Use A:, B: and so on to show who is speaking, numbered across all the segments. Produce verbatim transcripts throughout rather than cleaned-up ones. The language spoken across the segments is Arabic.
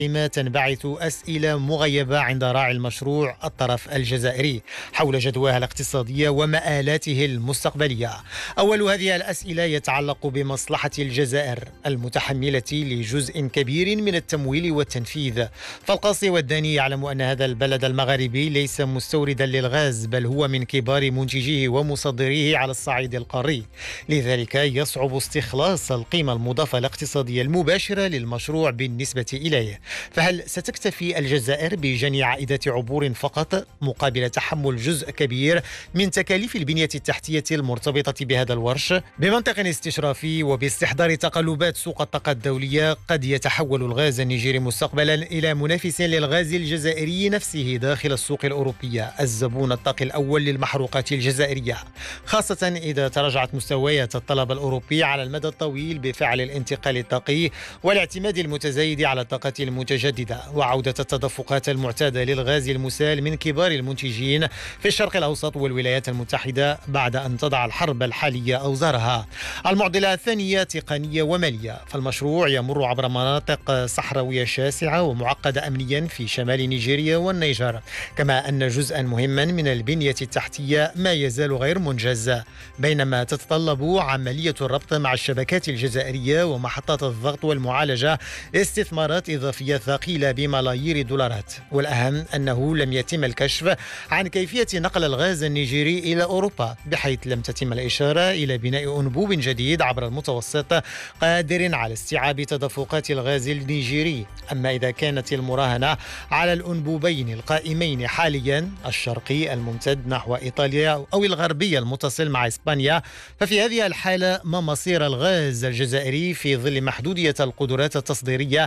A: ما تنبعث أسئلة مغيبة عند راعي المشروع الطرف الجزائري حول جدواها الاقتصادية ومآلاته المستقبلية. أول هذه الأسئلة يتعلق بمصلحة الجزائر المتحملة لجزء كبير من التمويل والتنفيذ، فالقاصي والداني يعلم أن هذا البلد المغاربي ليس مستوردا للغاز، بل هو من كبار منتجيه ومصدريه على الصعيد القاري. لذلك يصعب استخلاص القيمة المضافة الاقتصادية المباشرة للمشروع بالنسبة إليه. فهل ستكتفي الجزائر بجني عائدات عبور فقط مقابل تحمل جزء كبير من تكاليف البنية التحتية المرتبطة بهذا الورش؟ بمنطق استشرافي وباستحضار تقلبات سوق الطاقة الدولية، قد يتحول الغاز النيجيري مستقبلا إلى منافس للغاز الجزائري نفسه داخل السوق الأوروبية، الزبون الطاقي الأول للمحروقات الجزائرية، خاصة إذا تراجعت مستويات الطلب الأوروبي على المدى الطويل بفعل الانتقال الطاقي والاعتماد المتزايد على الطاقة المتجددة وعودة التدفقات المعتادة للغاز المسال من كبار المنتجين في الشرق الأوسط والولايات المتحدة بعد أن تضع الحرب الحالية أوزارها. المعضلة الثانية تقنية ومالية، فالمشروع يمر عبر مناطق صحراوية شاسعة ومعقدة أمنيا في شمال نيجيريا والنيجر، كما أن جزءا مهما من البنية التحتية ما يزال غير منجز، بينما تتطلب عملية الربط مع الشبكات الجزائرية ومحطات الضغط والمعالجة استثمارات إضافية ثقيلة بملايير الدولارات. والأهم أنه لم يتم الكشف عن كيفية نقل الغاز النيجيري إلى أوروبا، بحيث لم تتم الإشارة إلى بناء أنبوب جديد عبر المتوسط قادر على استيعاب تدفقات الغاز النيجيري. أما إذا كانت المراهنة على الأنبوبين القائمين حاليا، الشرقي الممتد نحو إيطاليا أو الغربي المتصل مع إسبانيا، ففي هذه الحالة ما مصير الغاز الجزائري في ظل محدودية القدرات التصديرية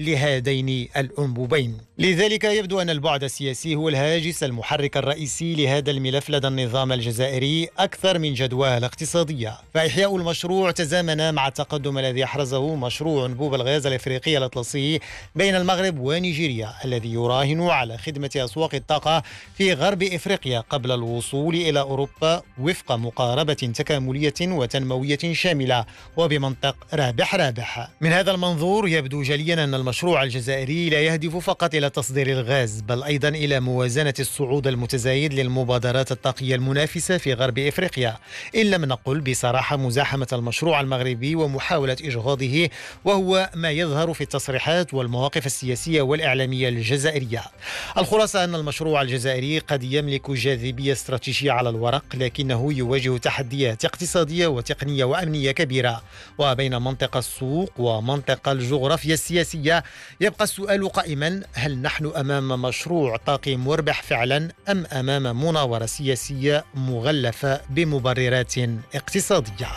A: لهذين الأنبوبين؟ لذلك يبدو أن البعد السياسي هو الهاجس المحرك الرئيسي لهذا الملف لدى النظام الجزائري أكثر من جدواه الاقتصادية. فإحياء المشروع تزامن مع التقدم الذي أحرزه مشروع أنبوب الغاز الإفريقي الأطلسي بين المغرب ونيجيريا، الذي يراهن على خدمة أسواق الطاقة في غرب إفريقيا قبل الوصول إلى أوروبا وفق مقاربة تكاملية وتنموية شاملة وبمنطق رابح رابح. من هذا المنظور يبدو جليا أن المشروع الجزائري لا يهدف فقط إلى تصدير الغاز، بل أيضا إلى موازنة الصعود المتزايد للمبادرات الطاقية المنافسة في غرب إفريقيا، إن لم نقل بصراحة مزاحمة المشروع المغربي ومحاولة إجهاضه، وهو ما يظهر في التصريحات والمواقف السياسية والإعلامية الجزائرية. الخلاصة أن المشروع الجزائري قد يملك جاذبية استراتيجية على الورق، لكنه يواجه تحديات اقتصادية وتقنية وأمنية كبيرة. وبين منطقة السوق ومنطقة الجغرافيا السياسية يبقى السؤال قائما: هل نحن أمام مشروع طاقي مربح فعلا، أم أمام مناورة سياسية مغلفة بمبررات اقتصادية؟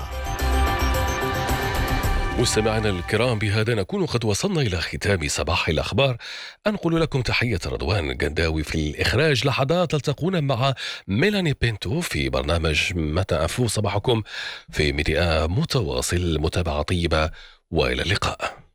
B: مستمعينا الكرام، بهذا نكون قد وصلنا إلى ختام صباح الأخبار. أنقل لكم تحية رضوان الجنداوي في الإخراج. لحظات تلتقون مع ميلاني بينتو في برنامج متى أفو صباحكم في ميديا متواصل. متابعة طيبة وإلى اللقاء.